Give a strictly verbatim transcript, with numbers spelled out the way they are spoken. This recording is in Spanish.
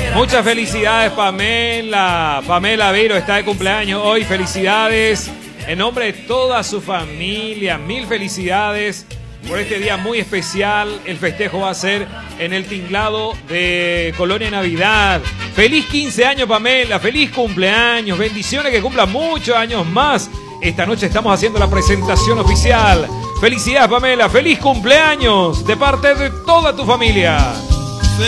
Muchas felicidades, Pamela. Pamela Vero está de cumpleaños hoy. Felicidades en nombre de toda su familia. Mil felicidades por este día muy especial. El festejo va a ser en el tinglado de Colonia Navidad. Feliz quince años, Pamela. Feliz cumpleaños. Bendiciones, que cumplan muchos años más. Esta noche estamos haciendo la presentación oficial. Felicidades, Pamela. Feliz cumpleaños de parte de toda tu familia.